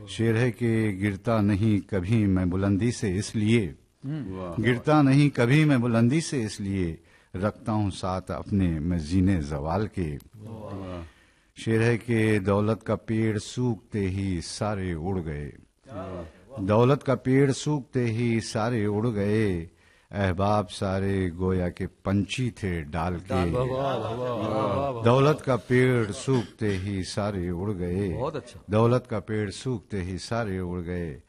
शेर है कि गिरता नहीं कभी मैं बुलंदी से इसलिए, गिरता नहीं कभी मैं बुलंदी से इसलिए, रखता हूँ साथ अपने मैं जीने जवाल के। शेर है कि दौलत का पेड़ सूखते ही सारे उड़ गए, दौलत का पेड़ सूखते ही सारे उड़ गए, अहबाब सारे गोया के पंछी थे डाल के। दौलत का पेड़ सूखते ही सारे उड़ गए, बहुत अच्छा। दौलत का पेड़ सूखते ही सारे उड़ गए,